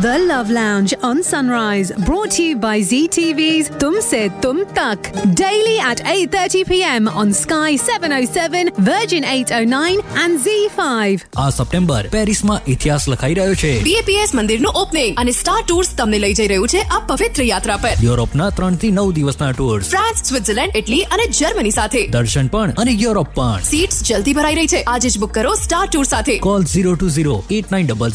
The Love Lounge on Sunrise, brought to you by ZTV's Tumse Tum Tak. Daily at 8:30 p.m. on Sky 707, Virgin 809 and Z5. આ September પેરિસમાં ઇતિહાસ લખાઈ રહ્યો છે. BAPS મંદિરનું opening અને સ્ટાર ટૂર્સ તમને લઈ જઈ રહ્યું છે આ પવિત્ર યાત્રા પર. યુરોપના 3 થી 9 દિવસના ટૂર્સ, ફ્રાન્સ, સ્વિટ્ઝરલેન્ડ, ઇટલી અને જર્મની સાથે દર્શન પણ અને યુરોપ પણ. સીટ્સ જલ્દી ભરાઈ રહી છે. આજે જ બુક કરો સ્ટાર ટૂર સાથે. કોલ 020-8900